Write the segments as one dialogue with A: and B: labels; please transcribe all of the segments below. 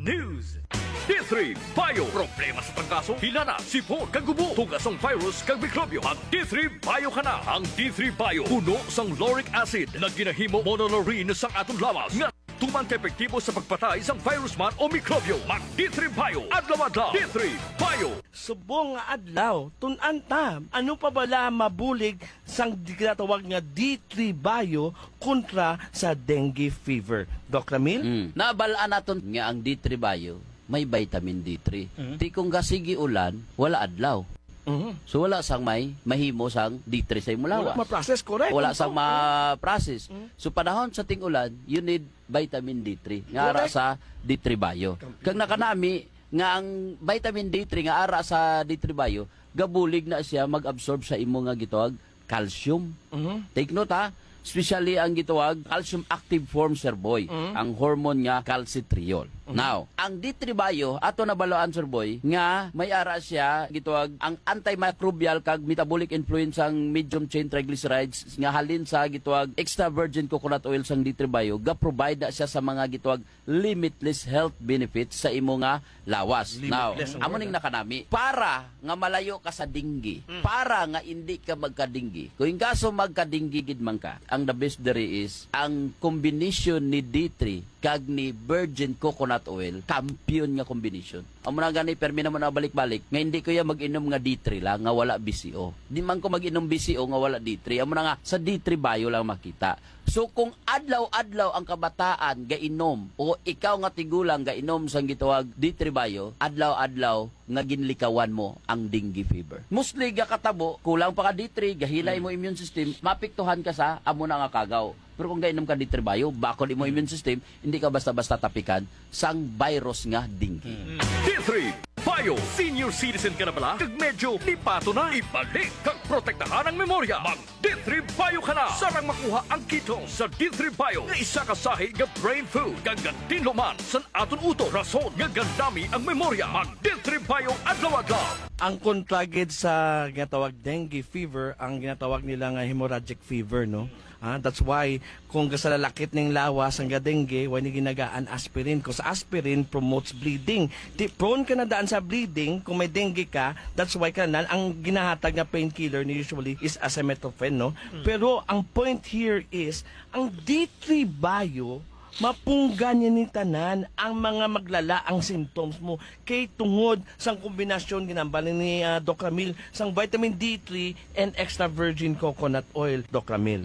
A: News. D3 Bio. Problema sa trangkaso, hilana, sipon, kagubo, tugas ang virus, kag mikrobyo. Ang D3 Bio ka na. Ang D3 Bio, puno sang lauric acid na ginahimo monolaurin sang atong lawas. Nga tuman ka-epektibo sa pagpatay sang virus man o mikrobyo. Mag D3 Bio. Adlaw-adlaw. D3 Bio.
B: Subong nga adlaw, tunan ta, ano pa bala mabulig sang ginatawag nga D3 Bio kontra sa dengue fever. Doc Ramil?
C: Nabalaan naton nga ang D3 Bio may vitamin D3. Di kung kasigi ulan, wala adlaw. So wala sang may mahimo sang D3 sa imong lawas.
B: Wala ma-process, correct.
C: Wala sang ma-process. So panahon sa ting ulan, you need vitamin D3 nga ara sa D3 Bio. Kag nakanami nga ang vitamin D3 nga ara sa D3 Bio, gabulig na siya mag-absorb sa imo nga gitawag calcium. Take note ha. Especially ang gitawag calcium active form, sir boy. Ang hormone nga calcitriol. Now, ang D3 Bio ato nabalaan, sir boy, nga may ara siya gitawag ang antimicrobial kag metabolic influence ang medium chain triglycerides nga halin sa gitawag extra virgin coconut oil sang D3 Bio, ga provide na siya sa mga gitawag limitless health benefits sa imo nga lawas.
B: Limitless,
C: Now, amo ning nakanami para nga malayo ka sa dinggi, para nga hindi ka magkadinggi. Kung kaso magkadinggi gid man ka, ang the best there is ang combination ni D3 kag ni virgin coconut oil, champion nga combination. Amo na gani permi naman na balik-balik nga hindi ko ya mag-inom nga D3 lang nga wala BCO. Di man ko mag-inom BCO nga wala D3. Amo na nga sa D3 Bio lang makita. So kung adlaw-adlaw ang kabataan gainom o ikaw nga tigulang gainom sang gitawag D3 Bio, adlaw-adlaw nga ginlikawan mo ang dengue fever. Mostly ga katabo, kulang pa ka D3, gahilay mo immune system, mapiktuhan ka sa amo na nga kagaw. Pero kung gainom ka D3 Bio, bakod imo immune system, hindi ka basta-basta tapikan sang virus nga dengue.
A: D3 Bio. Senior citizen ka na bala? Kag medyo lipato na. Ibalik kag protektahan ang memorya. Mag D3 Bio ka na. Sarang makuha ang ketone sa D3 Bio. Nga isa ka sahi nga brain food. Kag tinluman san aton uto. Rason nga gandami ang memorya. Mag D3 Bio adlaw-adlaw.
B: Ang kontragid sa ginatawag dengue fever, ang ginatawag nila nga hemorrhagic fever, no? That's why kung sa lalakit ng lawas ang dengue, why ni ginagaan aspirin? Kasi aspirin promotes bleeding. Prone ka na daan sa bleeding kung may dengue ka. That's why kanan ang ginahatag na painkiller ni usually is acetaminophen, no? Pero ang point here is ang D3 Bio mapunggan niya ni tanan ang mga maglala ang symptoms mo kay tungod sang kombinasyon ginambalin ni Doc Ramil sang vitamin D3 and extra virgin coconut oil, Doc Ramil.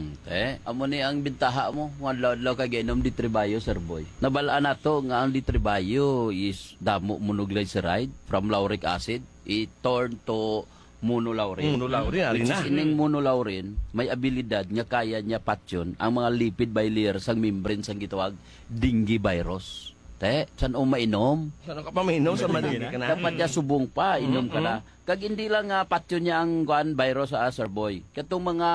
C: Amo ni ang bintaha mo, mga law ka gainom D3 Bio, sir boy. Nabalaan nato nga ang D3 Bio is damo monoglyceride from lauric acid, it-turn to monolaurin.
B: Monolaurin,
C: Which
B: na.
C: is ining monolaurin, may abilidad nga kaya niya patyon ang mga lipid bilayer sang membrane sang gitawag dengue virus. San o mainom?
B: Saan ka pa mainom sa manigay ka na?
C: Dapat niya subong pa, inom ka na. Kag hindi lang patyon niya ang virus sa sir boy. Katong mga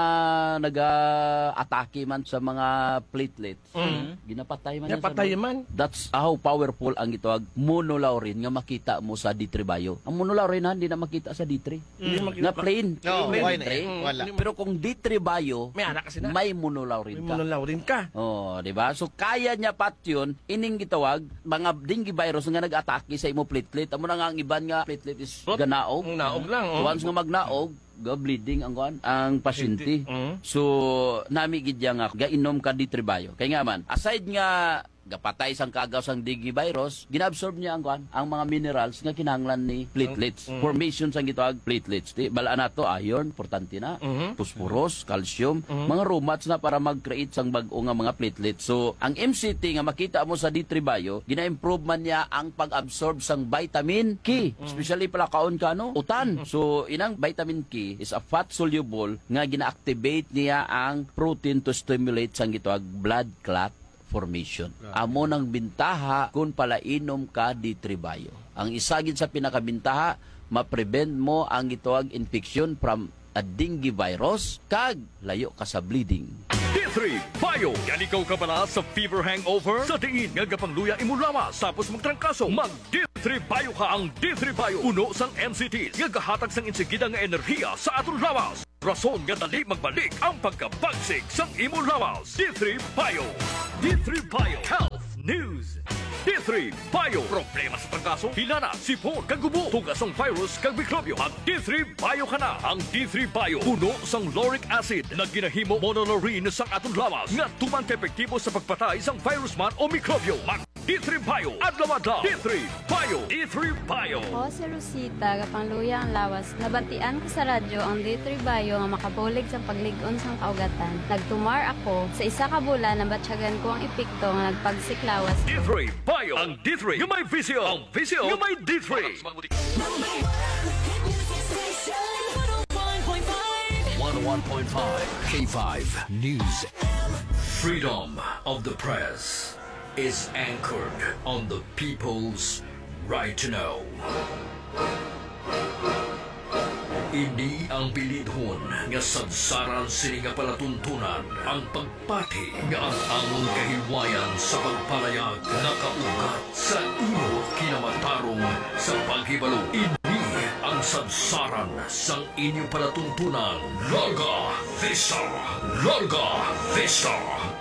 C: naga-atake man sa mga platelets, ginapatay man.
B: Napatay man.
C: That's how powerful ang gitawag monolaurin nga makita mo sa D3 Bio. Ang monolaurin hindi na makita sa D3. Na plain.
D: No,
C: plain
D: why
C: D3.
D: na? Wala.
C: Pero kung D3 Bio,
B: May anak kasi na.
C: may monolaurin
B: May
C: ka.
B: monolaurin ka.
C: Oh, di ba? So kaya niya patyon ining gitawag mga dengue virus nga nag-atake sa imo platelet. Amo na nga ang iban nga platelet is ganaog.
B: Naog lang.
C: Once nga magnaog, bleeding ang pasyente. So nami gid nga gainom ka D3 Bio. Kay nga man, aside nga gapatay sang kagaw sang dengue virus, ginabsorb niya ang mga minerals nga kinahanglan ni platelets. Formation sang gitawag platelets. Di balaan nato iron, importante na, phosphorus, calcium, mga romats na para mag-create sang bag-o nga mga platelets. So, ang MCT nga makita mo sa D3 Bio, gina-improve man niya ang pag-absorb sang vitamin K, especially pala kaon ka no, utan. So, inang vitamin K is a fat soluble nga gina-activate niya ang protein to stimulate sang gitawag blood clot formation. Amo nang bintaha kung pala inom ka D3 Bio. Ang isagid sa pinakabintaha, ma-prevent mo ang gitawag infection from a dengue virus kag layo ka sa bleeding.
A: D3 Bio. Yan ikaw ka pala sa fever hangover? Sa diin nga gapangluya imo lawas tapos magtrangkaso. Mag D3 Bio ka. Ang D3 Bio uno sang NCTs nga gahatag sang insigida nga enerhiya sa aton lawas. Rason nga dali magbalik ang pagkabagsik sang imo lawas. D3 Bio. D3 Bio Health News. D3 Bio. Problema sa trangkaso, hilana, sipon, kagubo, tugasong virus, kag mikrobyo. Mag D3 Bio ka na. Ang D3 Bio, puno sang lauric acid na ginahimo monolaurin sang atong lawas nga tumang epektibo sa pagpatay sang virus man o mikrobyo. Mag D3 Bio, adlaw-adlaw. D3 Bio, D3 Bio.
D: Ako si Rosita, kapangluya ang lawas. Nabatian ko sa radyo ang D3 Bio nga makabulig sa pagligon sang kaugatan. Nagtumar ako. Sa isa ka bulan, nabatsyagan ko ang epekto nga nagpagsiklawas.
A: D3 Bio. Ang D3 yung may visyo. Ang visyo yung may D3.
E: 101.5 K5 News.
A: Freedom of the press is anchored on the people's right to know. Ini ang pilidhon nga sadsaran sini nga palatuntunan ang pagpati nga ang among kahilwayan sa pagpalayag na kaugat sa imo kinamatarong sa paghibalo. Ini ang sadsaran sang inyo palatuntunan. Larga Vista! Larga Vista!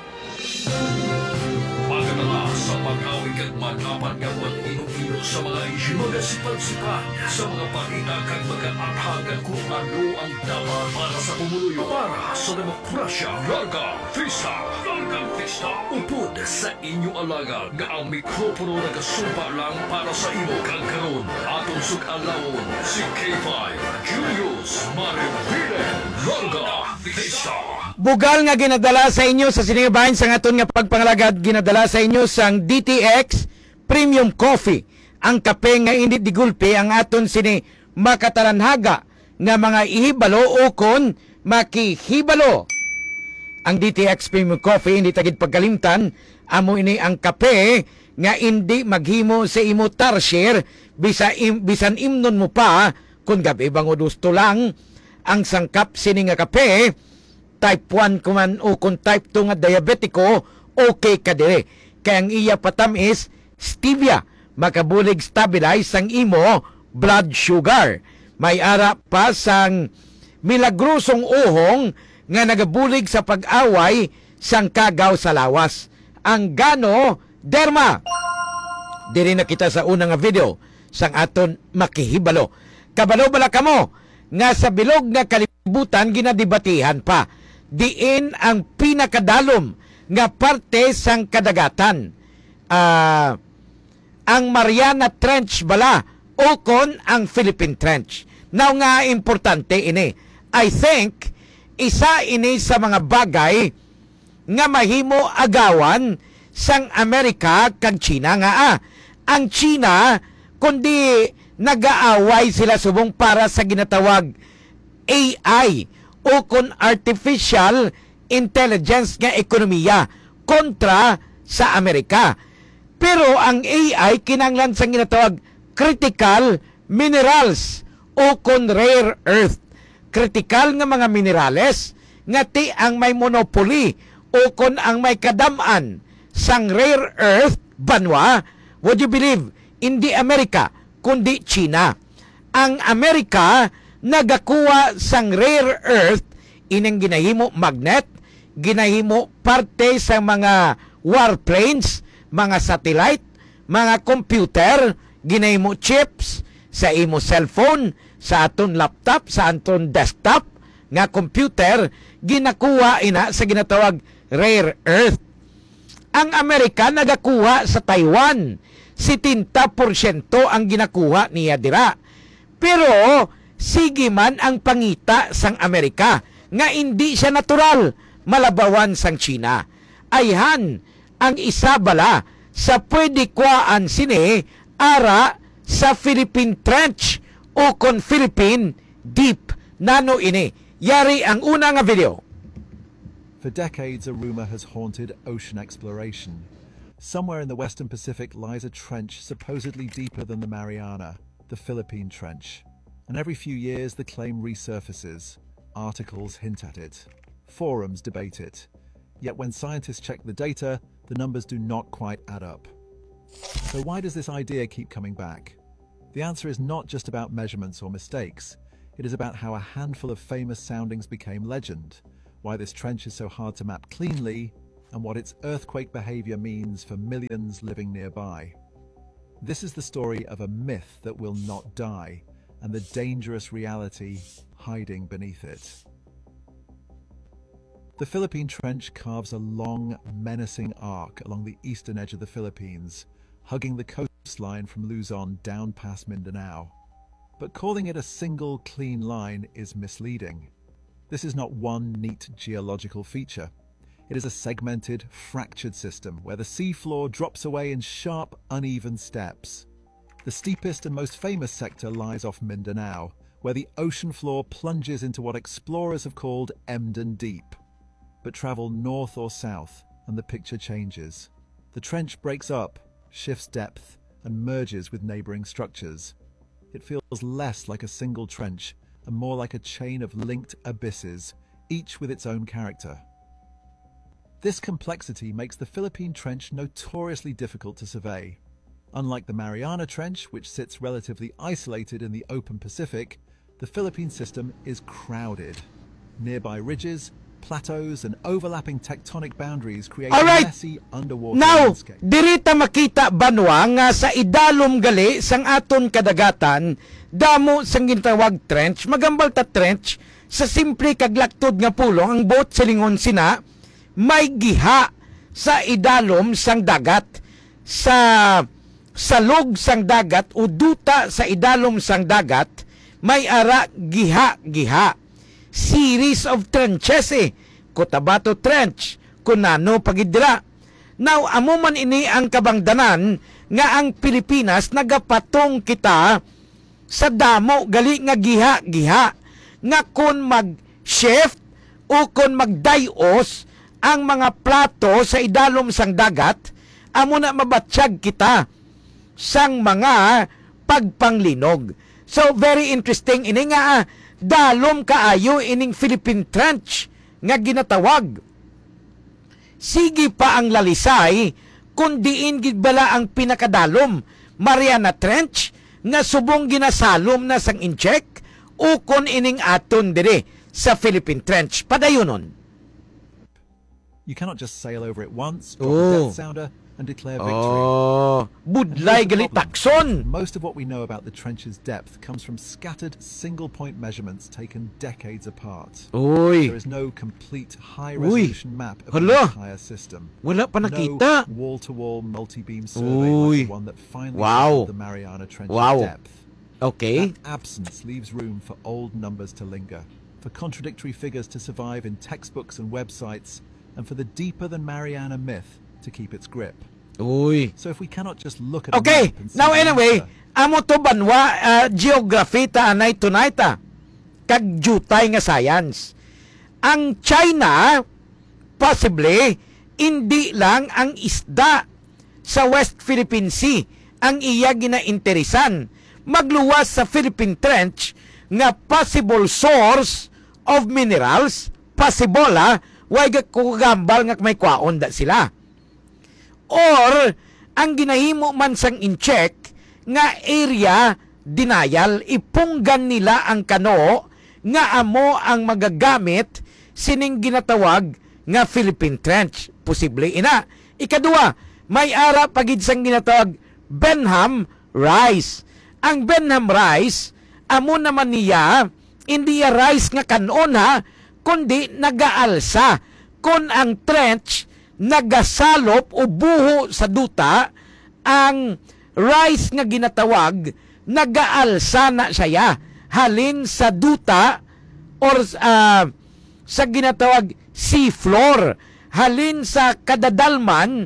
A: Pagkatala sa pag-awig at mag-apan nga mag-ino-ino sa mga isyu, mga sipat-sipat sa mga paninag at mag-aatagan kung ano ang dapat para sa pumuluyo para sa demokrasya. Larga Vista! Larga Vista! Upod sa inyo alaga nga ang mikropono nagasumpa lang para sa imo kang karon. Atong sug-alawon si K5 Julius Marivile. Larga Vista!
F: Bugal nga ginadala sa inyo sa sinigabahin sa aton nga pagpangalagad, ginadala sa inyo sang DTX Premium Coffee. Ang kape nga hindi digulpi ang aton sini makatalanhaga nga mga ihibalo o kon makihibalo. Ang DTX Premium Coffee hindi tagid pagkalimtan, amo ini ang kape nga hindi maghimo sa imo tarsier bisan imnon mo pa kung gabi bang gusto lang ang sangkap sini nga kape. Type 1 kuman o kung type 2 nga diabetiko, okay ka dire. Kaya ang iya patamis, stevia, makabulig stabilize ang imo blood sugar. May ara pa sang milagrosong uhong nga nagabulig sa pag-away sang kagaw sa lawas. Ang Gano Derma. Diri na kita sa unang video sang aton makihibalo. Kabalo bala kamo nga sa bilog nga kalibutan ginadibatihan pa. Diin ang pinakadalom nga parte sang kadagatan. Ang Mariana Trench bala o kon ang Philippine Trench. Now nga importante ini. I think isa ini sa mga bagay nga mahimo agawan sang Amerika kag China nga ang China kundi nagaaway sila subong para sa ginatawag AI o kon artificial intelligence nga ekonomiya kontra sa Amerika. Pero ang AI kinanglan sa ginatawag critical minerals o kon rare earth. Critical nga mga minerales nga ti ang may monopoly o kon ang may kadaman sang rare earth banwa. Would you believe? Hindi Amerika kundi China. Ang Amerika nagakuha sang rare earth inang ginahimo magnet, ginahimo parte sa mga warplanes, mga satellite, mga computer, ginahimo chips sa imo cellphone, sa aton laptop, sa aton desktop nga computer, ginakuha ina sa ginatawag rare earth. Ang Amerika nagakuha sa Taiwan, 70% ang ginakuha niya dira. Pero sige man ang pangita sang Amerika nga hindi siya natural malabawan sang China. Ayhan ang isa bala sa pwede kuhaan sini ara sa Philippine Trench o kon Philippine Deep. Nano ini yari ang una nga video.
G: For decades, a rumor has haunted ocean exploration. Somewhere in the Western Pacific lies a trench supposedly deeper than the Mariana, the Philippine Trench. And every few years the claim resurfaces. Articles hint at it. Forums debate it. Yet when scientists check the data, the numbers do not quite add up. So why does this idea keep coming back? The answer is not just about measurements or mistakes. It is about how a handful of famous soundings became legend, why this trench is so hard to map cleanly, and what its earthquake behavior means for millions living nearby. This is the story of a myth that will not die and the dangerous reality hiding beneath it. The Philippine Trench carves a long, menacing arc along the eastern edge of the Philippines, hugging the coastline from Luzon down past Mindanao. But calling it a single, clean line is misleading. This is not one neat geological feature. It is a segmented, fractured system where the seafloor drops away in sharp, uneven steps. The steepest and most famous sector lies off Mindanao, where the ocean floor plunges into what explorers have called Emden Deep. But travel north or south, and the picture changes. The trench breaks up, shifts depth, and merges with neighboring structures. It feels less like a single trench and more like a chain of linked abysses, each with its own character. This complexity makes the Philippine Trench notoriously difficult to survey. Unlike the Mariana Trench, which sits relatively isolated in the open Pacific, the Philippine system is crowded. Nearby ridges, plateaus, and overlapping tectonic boundaries create
F: Alright.
G: a messy underwater
F: Now,
G: landscape.
F: dirita makita banwa nga sa idalom gali sang aton kadagatan, damo sang gintawag trench, magambal ta trench, sa simple kaglaktod nga pulong ang boat silingon sina, may giha sa idalom sang dagat, sa salog sang dagat o duta sa idalom sang dagat, may ara giha-giha. Series of trenches Cotabato Trench, kunano pagidra. Now, amo man ini ang kabangdanan nga ang Pilipinas nagapatong kita sa damo gali nga giha-giha nga kun mag-shift o kun magdayos ang mga plato sa idalom sang dagat, amo na mabatsyag kita sang mga pagpanglinog. So, very interesting. Ini nga, dalom kaayo ining Philippine Trench nga ginatawag. Sige pa ang lalisay, kung diin gidbala ang pinakadalom, Mariana Trench, nga subong ginasalom na sang incheck, o kung ining aton dire sa Philippine Trench. Padayunon.
G: You cannot just sail over it once, drop a death sounder, and declare victory.
F: Oh, budlay
G: And here's the
F: gali
G: problem.
F: takson.
G: Most of what we know about the trench's depth comes from scattered single-point measurements taken decades apart.
F: Uy,
G: There is no complete high-resolution map of the
F: Hala.
G: entire system.
F: wala pa nakita.
G: No wall-to-wall multi-beam survey
F: Uy.
G: like the one that finally
F: Wow.
G: showed the Mariana Trench's
F: Wow.
G: depth.
F: Okay.
G: That absence leaves room for old numbers to linger, for contradictory figures to survive in textbooks and websites, and for the deeper-than-Mariana myth to keep its grip.
F: Uy.
G: So if we cannot just look at a
F: Okay,
G: map and see
F: now
G: the
F: anyway,
G: answer,
F: amo to banwa geography ta anay tunay ta. Kag jutay nga science. Ang China, possibly, hindi lang ang isda sa West Philippine Sea ang iya ginainteresan. Magluwas sa Philippine Trench nga possible source of minerals, possible way kugambal nga may kwaon da sila. Or, ang ginahimo man sang incheck nga area denial, ipunggan nila ang kano nga amo ang magagamit sining ginatawag nga Philippine Trench. Posible ina. Ikadua, may ara pagid sang ginatawag Benham Rice. Ang Benham Rice, amo naman niya, hindi ya rice nga kanon kundi nagaalsa. Kung ang trench nagasalop o buho sa duta, ang rice nga ginatawag, nagaalsa na siya halin sa duta or sa ginatawag sea floor, halin sa kadadalman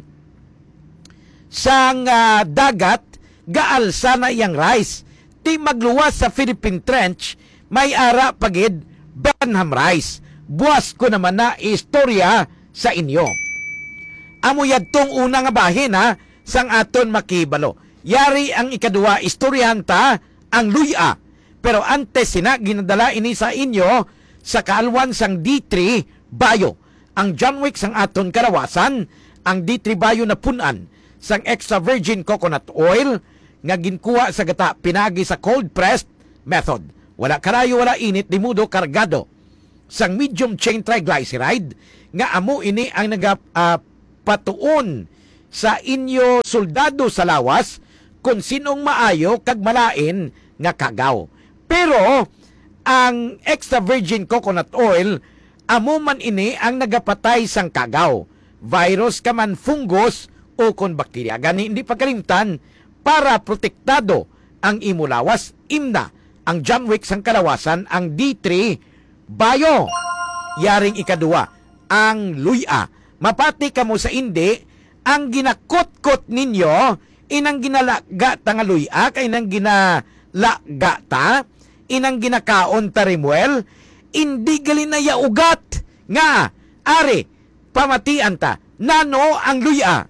F: sang dagat, gaalsa na iyang rice. Ti magluwas sa Philippine Trench, may ara pagid Benham Rice. Buwas ko naman na istorya sa inyo. Amo yadtong una nga bahin sang aton makibalo. Yari ang ikadua, istoryahan ta ang luya. Pero antes sina, ginadala ini sa inyo sa kaalwan sang D3 Bayo. Ang John Wick sang aton karawasan, ang D3 Bayo na punan sang extra virgin coconut oil nga ginkuha sa gata pinagi sa cold pressed method. Wala karayo, wala init, dimudo kargado sang medium chain triglyceride nga amo ini ang patuon sa inyo soldado sa lawas kung sinong maayo kag malain nga kagaw. Pero ang extra virgin coconut oil amo man ini ang nagapatay sang kagaw, virus ka man, fungus o kon bakterya. Gani hindi pagkalimtan para protektado ang imo lawas, imna ang John Wick sang kalawasan, ang D3 Bio. Yaring ikaduwa, ang luya. Mapati kamo sa indi, ang ginakot-kot ninyo, inang ginalaga ta nga luya, kay nang ginalaga ta, inang ginakaon ta rimwel, hindi gali na yaugat, nga, ari, pamatian ta, nano ang luya.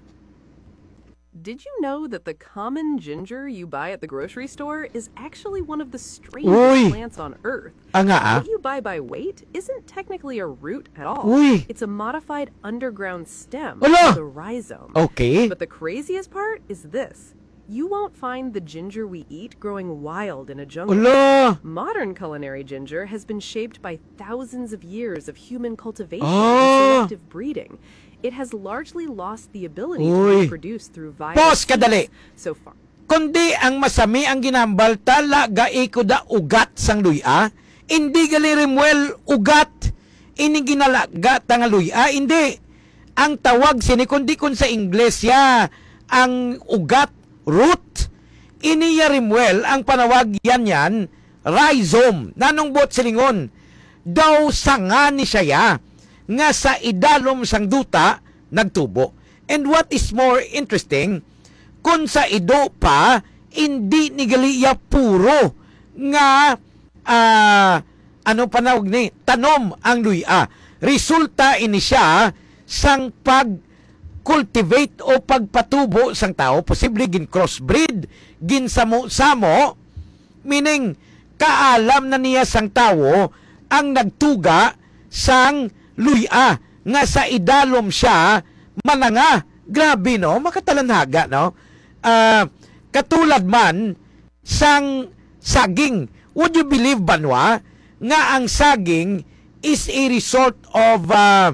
H: Did you know that the common ginger you buy at the grocery store is actually one of the strangest
F: Uy.
H: plants on Earth?
F: Nga.
H: What you buy by weight isn't technically a root at all.
F: Uy.
H: It's a modified underground stem,
F: Ala.
H: the rhizome.
F: Okay.
H: But the craziest part is this. You won't find the ginger we eat growing wild in a jungle.
F: Ala.
H: Modern culinary ginger has been shaped by thousands of years of human cultivation
F: Ah.
H: and selective breeding. It has largely lost the ability
F: Uy.
H: to reproduce through
F: Pause kadali.
H: so far.
F: Kundi ang masami ang ginambal tala gaiko da ugat sang luya, hindi gali rimwel ugat, ini ginalaga tanga luya, hindi. Ang tawag sini kundi kun sa Ingles ya, ang ugat root, ini ya rimwel, ang panawag yan rhizome. Nanong bot silingon, daw sanga ni siya ya, nga sa idalom sang duta nagtubo. And what is more interesting, kung sa ido pa hindi ni galiya puro nga ano panawag ni tanom ang luya. Resulta ini siya sang pag-cultivate o pagpatubo sang tao, posible gin crossbreed, gin samo-samo, meaning kaalam na niya sang tao ang nagtuga sang luya nga sa idalom siya mananga. Grabe no, makatalanhaga no. Katulad man sang saging. Would you believe banwa nga ang saging is a result of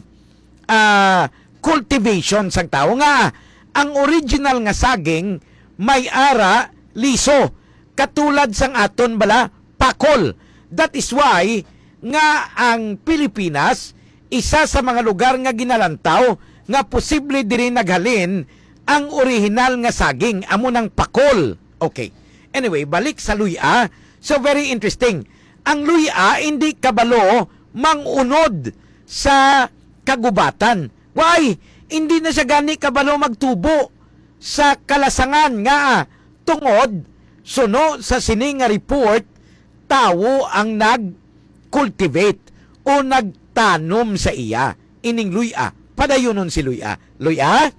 F: cultivation sang tao, nga ang original nga saging may ara liso katulad sang aton bala pakol. That is why nga ang Pilipinas isa sa mga lugar nga ginalantaw nga posible diri naghalin ang original nga saging, amo ng pakol. Okay. Anyway, balik sa luya. So very interesting. Ang luya hindi kabalo mangunod sa kagubatan. Why? Hindi na siya gani kabalo magtubo sa kalasangan nga tungod suno sa sining nga report tawo ang nag-cultivate o nagtanom sa iya ining luya. Padayonon si luya. Luya?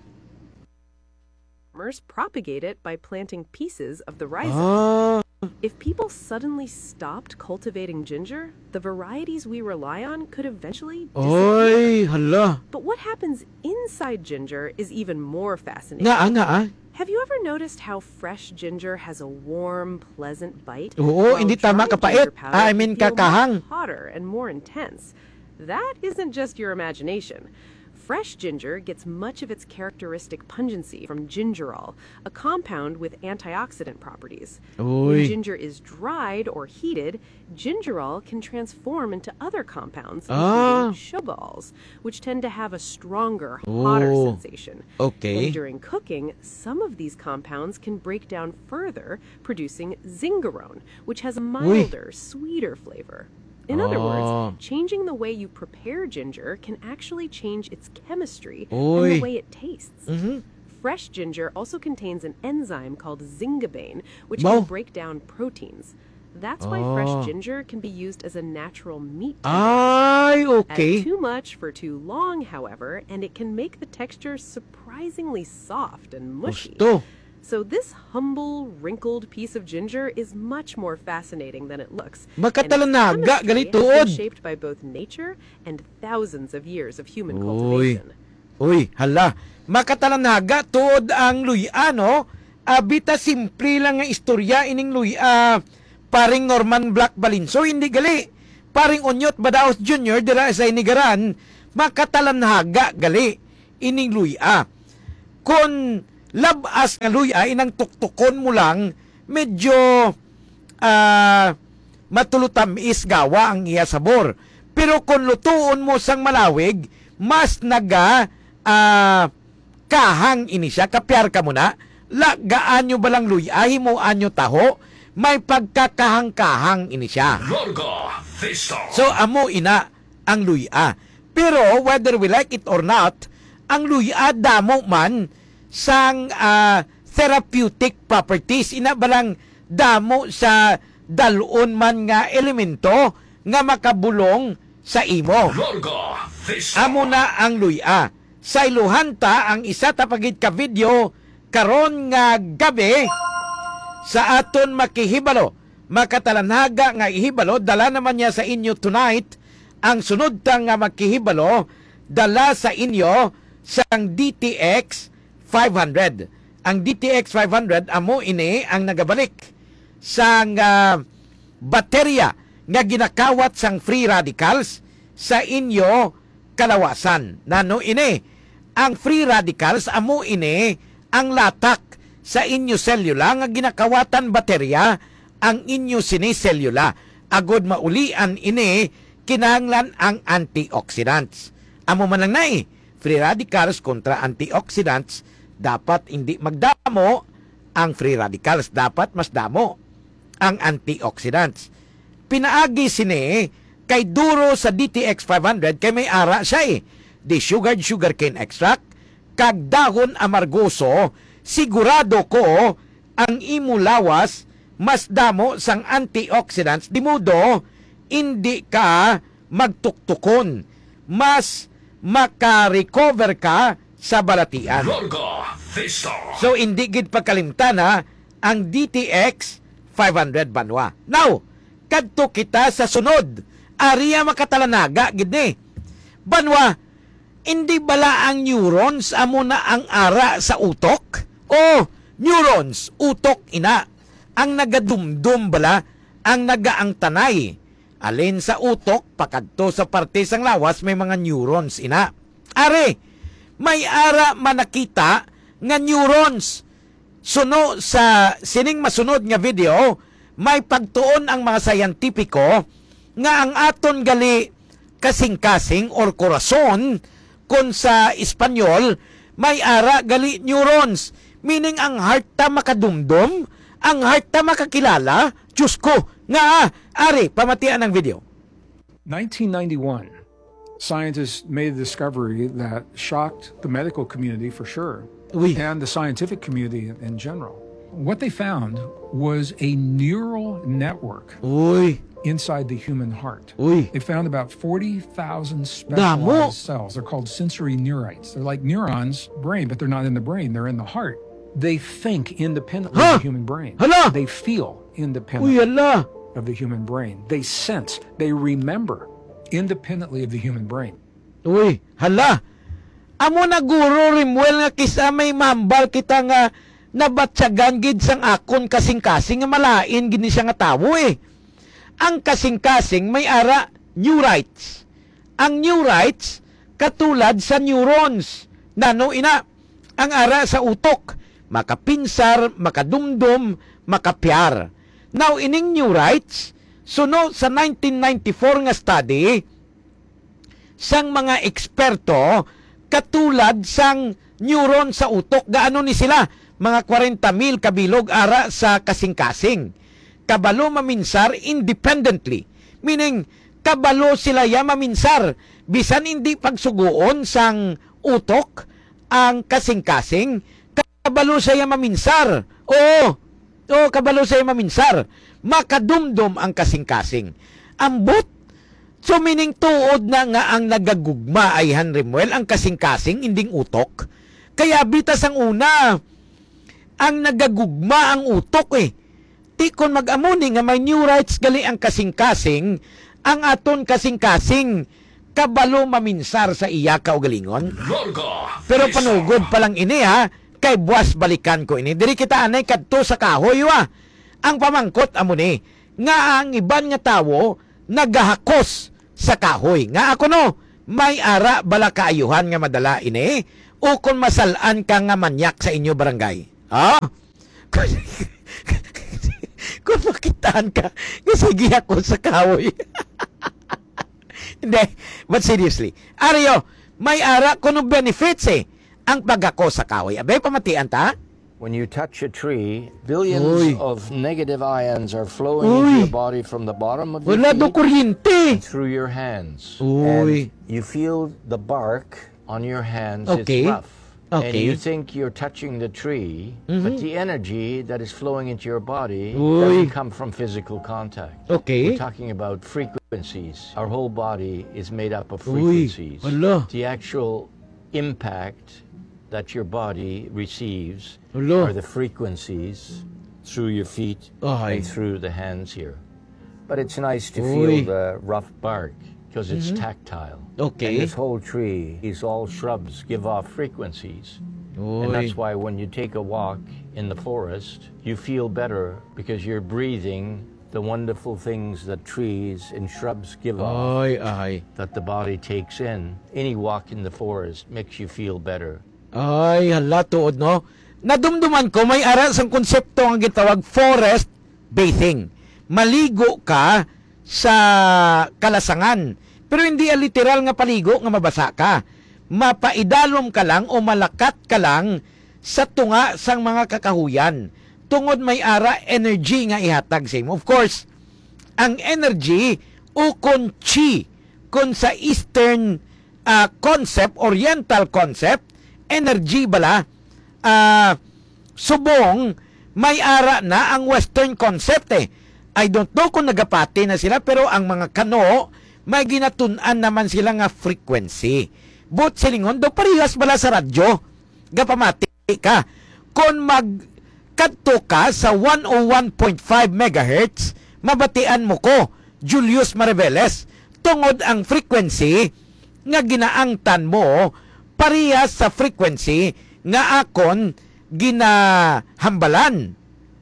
H: Farmers propagate it by planting pieces of the rhizome. If people suddenly stopped cultivating ginger, the varieties we rely on could eventually disappear.
F: Oy, hala.
H: But what happens inside ginger is even more fascinating.
F: Nga.
H: Have you ever noticed how fresh ginger has a warm, pleasant bite?
F: Oo,
H: while
F: hindi tama
H: dried
F: kapait.
H: ginger powder
F: I mean,
H: can feel
F: kakahang.
H: much hotter and more intense. That isn't just your imagination. Fresh ginger gets much of its characteristic pungency from gingerol, a compound with antioxidant properties. When
F: Uy.
H: ginger is dried or heated, gingerol can transform into other compounds,
F: Ah.
H: including shobols, which tend to have a stronger, hotter
F: Oh.
H: sensation.
F: Okay.
H: And during cooking, some of these compounds can break down further, producing zingarone, which has a milder, sweeter flavor. In other
F: Ah.
H: words, changing the way you prepare ginger can actually change its chemistry and
F: Uy.
H: the way it tastes. Fresh ginger also contains an enzyme called zingabane, which
F: Wow.
H: can break down proteins. That's why
F: Ah.
H: fresh ginger can be used as a natural meat.
F: Ay, okay.
H: Add too much for too long, however, and it can make the texture surprisingly soft and mushy.
F: Gusto.
H: So this humble, wrinkled piece of ginger is much more fascinating than it looks.
F: Makatalanaga,
H: And its chemistry
F: ganito
H: has been
F: od.
H: shaped by both nature and thousands of years of human
F: Uy.
H: cultivation.
F: Uy, hala. Makatalanaga tuod ang luya, no? Bita simple lang nga istorya ining luya. Paring Norman Black Balinso, hindi gali. Paring Onyot Badaos Jr. dira sa inigaran, makatalanaga gali. ining luya. Kung labas nga luya, inang tuktukon mo lang, medyo matulutamis gawa ang iya sabor. Pero kung lutuon mo sang malawig, mas kahang ini siya, kapyar ka muna, lagaan nyo balang luya, himuan nyo taho, may pagkakahang-kahang ini siya.
A: Larga Vista.
F: So, amo ina ang luya. Pero, whether we like it or not, ang luya damo man sang therapeutic properties. Ina balang damo sa dalon man nga elemento nga makabulong sa imo.
A: Larga Vista.
F: Amo na ang luya. Sa iluhanta, ang isa tapagid ka video karon nga gabi sa aton makihibalo. Makatalanaga nga ihibalo, dala naman niya sa inyo tonight. Ang sunod tang nga makihibalo, dala sa inyo sang DTX 500. Ang DTX 500, amo ini ang nagabalik sang baterya nga ginakawat sang free radicals sa inyo kalawasan. Nano ini? Ang free radicals, amo ini ang latak sa inyo selula nga ginakawatan baterya ang inyo siniselula. Agod maulian ini, kinahanglan ang antioxidants. Amo man lang na free radicals kontra antioxidants, dapat hindi magdamo ang free radicals. Dapat mas damo ang antioxidants. Pinaagi sini kay duro sa DTX 500 kay may ara siya di sugarcane extract kag dahon amargoso. Sigurado ko ang imo lawas mas damo sang antioxidants, di modo hindi ka magtuktukon, mas maka-recover ka sa balatian.
A: Larga Vista.
F: So hindi gid pagkalimtan ang DTX 500 banwa. Now, kadto kita sa sunod. Ariya makatalanaga gid ni. Banwa, hindi bala ang neurons amo na ang ara sa utok? O neurons, utok ina. Ang nagadumdum bala, ang nagaang tanay. Alin sa utok, pakadto sa parte sang lawas may mga neurons ina. Are, may ara manakita nga neurons. Suno sa sining masunod nga video, may pagtuon ang mga sayantipiko nga ang aton gali kasing-kasing or korason kung sa Espanyol may ara gali neurons, meaning ang heart ta makadumdum, ang heart ta makakilala. Diyos ko nga ari pamatian ang video.
I: 1991, scientists made a discovery that shocked the medical community for sure, and the scientific community in general. What they found was a neural network inside the human heart. They found about 40,000 specialized cells. They're called sensory neurites. They're like neurons, brain, but they're not in the brain. They're in the heart. They think independently of the human brain. They feel independently of the human brain. They sense, they remember independently of the human brain.
F: Amo na guro rimwel nga kisa may mambal kita nga nabatsagan gid sang akon kasing-kasing nga malain gid ni siya nga tawo Ang kasing-kasing may ara neurites. Ang neurites katulad sa neurons. Nano ina ang ara sa utok, makapinsar, makadumdum, makapyar. Now ining neurites suno sa 1994 nga study sang mga eksperto katulad sang neuron sa utok, gaano ni sila? Mga 40,000 kabilog ara sa kasing-kasing. Kabalo maminsar independently. Meaning, kabalo sila ya maminsar. Bisan hindi pagsuguon sang utok ang kasing-kasing, kabalo siya maminsar. Oo, kabalo siya maminsar. Makadumdum ang kasing-kasing. Ambot. So meaning tuod na nga ang nagagugma ay Hanrimuel, ang kasing-kasing, inding utok. Kaya bitas ang una, ang nagagugma ang utok Ti kon mag-amuni nga may neurites gali ang kasing-kasing, ang aton kasing-kasing kabalo maminsar sa iya kaugalingon. Pero panugod pa lang ini kay buwas balikan ko ini. Diri kita anay kadto sa kahoy Ang pamangkot amuni nga ang iban nga tawo nagahakos sa kahoy. Nga ako may ara bala kaayuhan nga madala ini o kung masalaan ka nga manyak sa inyo barangay. Ah? Kung makitaan ka, kasi ako sa kahoy. Hindi, but seriously, Aryo, may ara kuno benefits ang pagako sa kahoy. Abay, pamatian ta?
J: When you touch a tree, billions of negative ions are flowing into your body from the bottom of your
F: Wala do
J: feet
F: kuryente.
J: and through your hands. And you feel the bark on your hands.
F: Okay.
J: It's rough. And
F: Okay.
J: you think you're touching the tree, but the energy that is flowing into your body doesn't come from physical contact.
F: Okay.
J: We're talking about frequencies. Our whole body is made up of frequencies.
F: Hala.
J: The actual impact that your body receives
F: Hala.
J: are the frequencies through your feet
F: Ay.
J: and through the hands here. But it's nice to feel the rough bark because it's tactile.
F: Okay.
J: And this whole tree is all shrubs give off frequencies. And that's why when you take a walk in the forest, you feel better because you're breathing the wonderful things that trees and shrubs give off
F: Ay.
J: that the body takes in. Any walk in the forest makes you feel better.
F: Ay, hala, tuod, no? Nadumduman ko, may ara sang konsepto ang gitawag forest bathing. Maligo ka sa kalasangan. Pero hindi literal nga paligo nga mabasa ka. Mapaidalom ka lang o malakat ka lang sa tunga sang mga kakahuyan. Tungod may ara energy nga ihatag sa imo. Of course, ang energy o kun chi, kun sa Eastern concept, Oriental concept, energy bala, subong, may ara na ang Western concept I don't know kung nagapati na sila, pero ang mga kano, may ginatunan naman sila nga frequency. But silingon, do parehas bala sa radyo, gapamati ka. Kung magkadto ka sa 101.5 MHz, mabatian mo ko, Julius Mariveles, tungod ang frequency nga ginaangtan mo, parehas sa frequency nga akon ginahambalan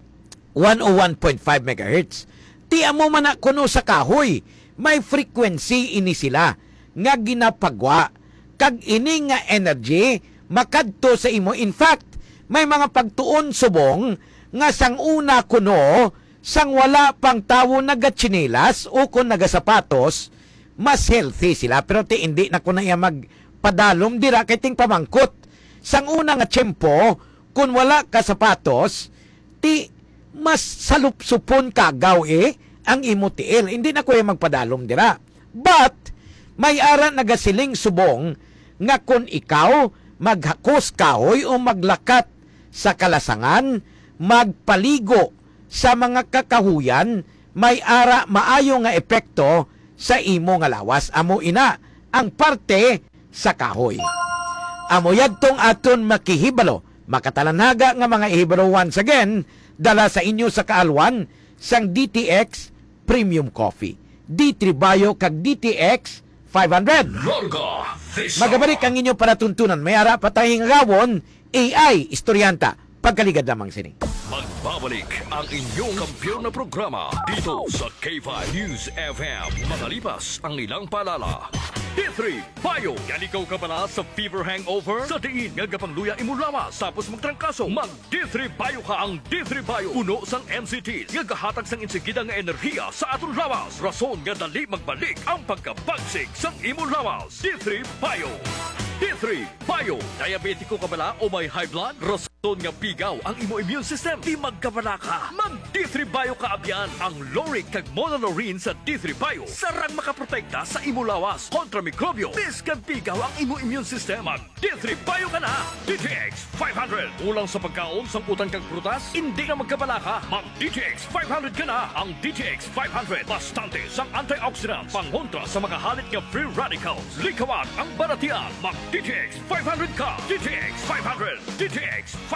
F: 101.5 MHz. Tiya mo man na kuno sa kahoy, may frequency ini sila nga ginapagwa kag ini nga energy makadto sa imo. In fact, may mga pagtuon subong nga sang una kuno sang wala pang tawo nagatsinilas o kung nagasapatos, mas healthy sila. Pero ti hindi na kuno iya magpadalom dira kay ting pamangkot. Sang una nga tiyempo, kung wala ka sapatos, ti mas salupsupon kagaw ang imo tiil. Hindi na kuya magpadalom dira. But, may ara nagasiling subong nga kung ikaw maghakos kahoy o maglakat sa kalasangan, magpaligo sa mga kakahuyan, may ara maayo nga epekto sa imo nga lawas. Amo ina ang parte sa kahoy. Amo yadtong aton makihibalo, makatalanaga nga mga ihibalo once again, dala sa inyo sa kaalwan sang DTX Premium Coffee. D3 Bio kag DTX 500. Magabalik ang inyo para tuntunan. May ara pa tayong gawon, AI, istoryanta, pagkaligad lamang sini.
A: Magbabalik ang inyong kampiyon na programa dito sa K5 News FM. Makalipas ang ilang paalala. D3 Bio. Yan ikaw ka pala sa fever hangover? Sa diin nga gapangluya imo lawas tapos magtrangkaso. Mag D3 Bio ka. Ang D3 Bio puno sang NCTs nga gahatag sang insigida nga enerhiya sa aton lawas. Rason nga dali magbalik ang pagkabagsik sang imo lawas. D3 Bio. D3 Bio. Diabetiko ka bala o may high blood? Rason nga pigaw ang imo immune system. Di magkabala ka. Mag D3 Bio ka abyan. Ang Loric kag Monolorine sa D3 Bio. Sarang makaprotekta sa imo lawas kontra mikrobyo. Biskan pigaw ang imo immune system. Mag D3 Bio ka na. DTX 500. Ulang sa pagkaon sang utang kag prutas, hindi ka magkabala ka. Mag DTX 500 ka na. Ang DTX 500 bastante sang antioxidants, pangontra sa mga halit nga free radicals. Likawan ang baratian. Mag DTX 500 ka. DTX 500. DTX 500.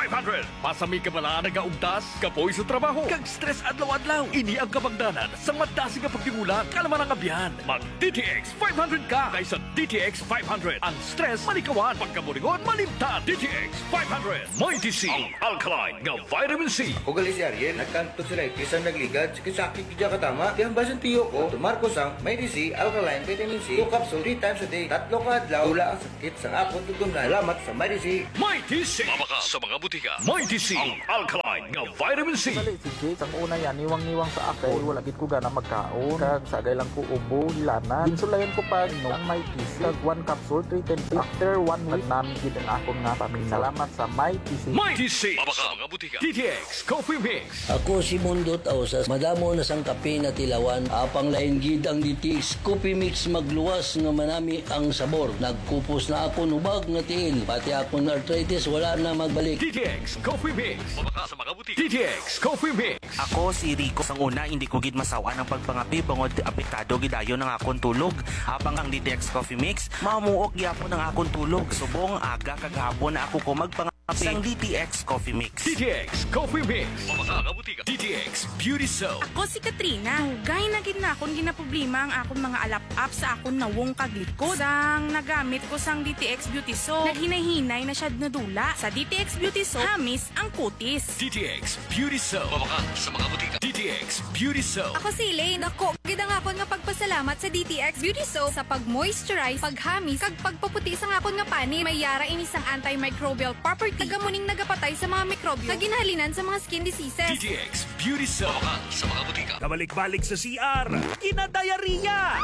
A: 500. Pasami ka bala nagaugtas, kapoy sa trabaho, kag stress adlaw-adlaw. Ini ang kabangdanan sa madasi nga pagtingulang kalaman ang abyan. Mag DTX 500 ka kaysa DTX 500. Ang stress malikawan, pagkaburingon malimtan. DTX 500. Mighty C, ang alkaline nga vitamin C.
K: O gali si Ariel, nagkanto sila isang nagligad, sakit kidya katama. Kaya basan tiyo ko, tumarkos ang Mighty C, alkaline, vitamin C, 2 capsule 3 times a day. 3 ka adlaw, wala ang sakit sa akot tutungan. Salamat sa Mighty C.
A: Mighty C. Mabaka sa mga butika. Mighty C, ang alkaline nga vitamin C.
L: Dali si Jake, ang una yan, niwang-niwang sa akin. Wala gid ko gana magkaon. Kag sagay lang ko ubo, hilanan. Ginsulayan ko pa no ang Mighty C. Kag 1 capsule 3 times. After 1 week, namin gid ang akon nga pamilya. Salamat sa Mighty C.
A: Mighty C. Mabaka sa mga butika. DTX Coffee Mix.
M: Ako si Mundo Tausas, madamo na sang kape na tilawan, apang lain gid ang DTX Coffee Mix magluwas nga manami ang sabor. Nagkupos na ako nubag nga tiil, pati akong arthritis wala na magbalik.
A: DTX Coffee Mix. Mabaka sa mga butika. DTX Coffee Mix.
N: Ako si Rico. Sang una, hindi ko gid masawa ng pagpangapi bangod apektado gidayon ng akong tulog. Habang ang DTX Coffee Mix, mamuok gyapon ang akong tulog. Subong aga kagahapon na ako ko magpangapi sang DTX Coffee Mix.
A: DTX Coffee Mix. Mabaka sa butika. DTX Beauty Soap.
O: Ako si Katrina. Hugay na gid na akong ginaproblema ang akong mga alap-up sa akong nawong kaglikod. Sang nagamit ko sang DTX Beauty Soap, naghinay-hinay na siya nadula. Sa DTX Beauty Soap, hamis ang kutis.
A: DTX Beauty Soap. Mabaka sa mga butika. DTX Beauty Soap.
P: Ako si Elaine. Ako, gid ang akon nga pagpasalamat sa DTX Beauty Soap sa pag-moisturize, paghamis, kag pagpaputi sa akon nga pani. May yara ini sang antimicrobial property. Tagamuning nagapatay sa mga mikrobyo sa ginhalinan sa mga skin diseases.
A: DTX Beauty Soap. Mabaka sa mga butika.
Q: Kabalik-balik sa CR, kinadayariya.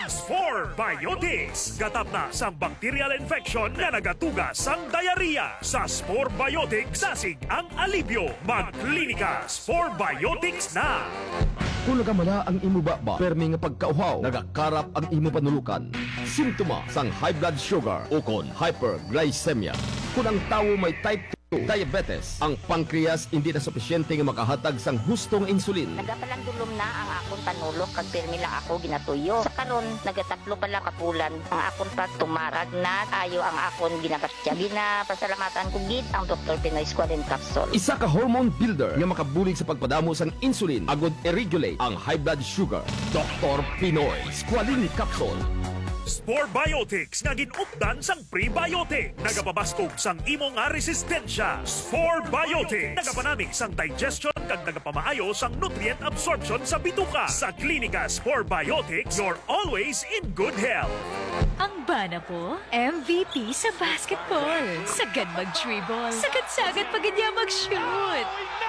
Q: Max4 Biotics. Gatap na sa bacterial infection na nagatugas sang diarrhea. Sa Spore Biotics, sasig ang alibyo. Mag-klinika Spore Biotics na.
R: Kung nagamala ang imo baba, permi nga pagkauhaw, nagakarap ang imo panulukan. Simptoma sang high blood sugar o kon hyperglycemia. Kung ang tawo may type 2 diabetes, ang pancreas hindi na supisyente nga makahatag sang hustong insulin.
S: Nagapalandulom na ang akong panulok kag pirmi lang ako ginatuyo. Sa karon nagatatlo pala kapulan ang akong pagtumarag na ayo ang akong ginakastya. Ginapasalamatan ko gid ang Dr. Pinoy Squalene Capsule.
R: Isa ka hormone builder nga makabulig sa pagpadamo sang insulin agod i-regulate ang high blood sugar. Dr. Pinoy Squalene Capsule.
Q: Spore Biotics nga ginupdan sang prebiotic. Nagapabaskog sang imo nga resistensya. Spore Biotics. Nagapanamig sang digestion kag nagapamaayo sang nutrient absorption sa bituka. Sa klinika Spore Biotics, you're always in good health.
T: Ang bana po, MVP sa basketball. Sagad mag-dribble. Sagad-sagad pag niya mag-shoot.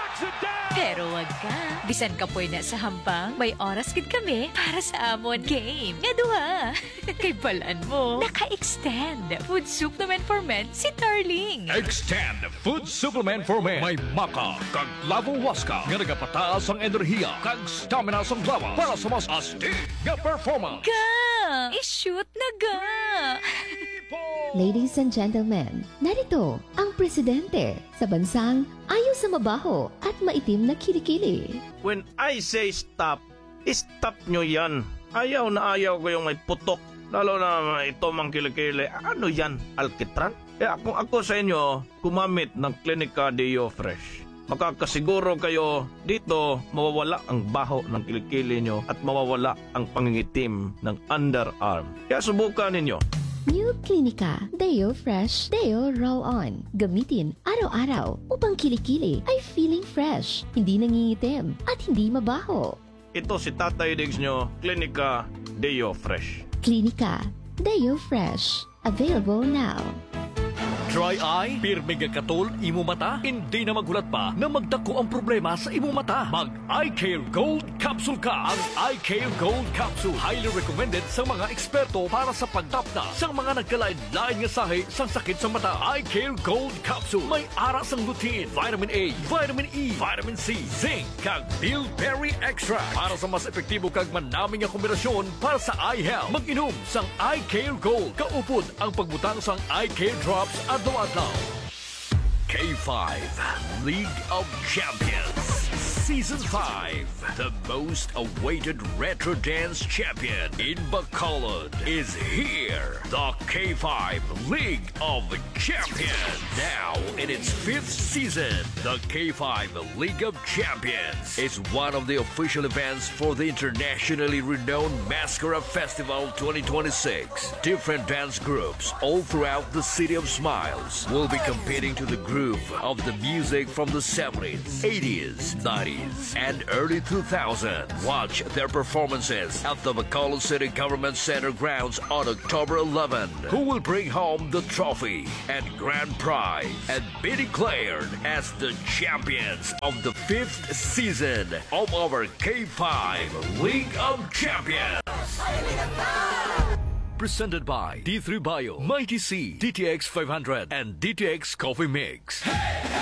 T: Pero wag ka. Bisan ka po na sa hambang, may oras gid kami para sa amon game. Nga duha. Kay balaan mo, naka-extend. Food supplement for men si Darling.
A: Extend Food Supplement for Men. May maka kag lavo waska nga nagapataas ang enerhiya kag stamina sang lawas para sa mas astig nga performance.
T: Ga! I-shoot na ga!
U: Ladies and gentlemen, narito ang presidente sa bansang ayaw sa mabaho at maitim na kilikili.
V: When I say stop, stop nyo yan. Ayaw na ayaw ko yung may putok. Lalo na ito mang kilikili. Ano yan? Alkitran? Kung ako sa inyo, kumamit ng Clinica Deo Fresh. Makakasiguro kayo dito mawawala ang baho ng kilikili nyo at mawawala ang pangingitim ng underarm. Kaya subukan ninyo.
U: New Clinica Deo Fresh Deo Roll-On. Gamitin araw-araw upang kilikili ay feeling fresh, hindi nangingitim at hindi mabaho.
V: Ito si Tatay Diggs nyo, Clinica Deo Fresh.
U: Clinica Deo Fresh. Available now.
A: Dry eye, pirmi nga katol, imo mata, hindi na magulat pa na magdako ang problema sa imo mata. Mag Eye Care Gold Capsule ka. Ang Eye Care Gold Capsule, highly recommended sa mga eksperto para sa pagtapna sa mga nagkalain-lain nga sahi sa sakit sa mata. Eye Care Gold Capsule, may ara sang lutein, vitamin A, vitamin E, vitamin C, zinc, kag bilberry extract para sa mas epektibo kag manaming nga kombinasyon para sa eye health. Mag-inom sang Eye Care Gold. Kaupod ang pagbutang sang Eye Care Drops adlaw-adlaw. K5 League of Champions. Season 5. The most awaited retro dance champion in Bacolod is here. The K5 League of Champions. Now in its 5th season, the K5 League of Champions is one of the official events for the internationally renowned Mascara Festival 2026. Different dance groups all throughout the City of Smiles will be competing to the groove of the music from the 70s, 80s, 90s, and early 2000s. Watch their performances at the Bacolod City Government Center grounds on October 11. Who will bring home the trophy and grand prize and be declared as the champions of the 5th season of our K5 League of Champions. Presented by D3 Bio, Mighty C, DTX 500, and DTX Coffee Mix.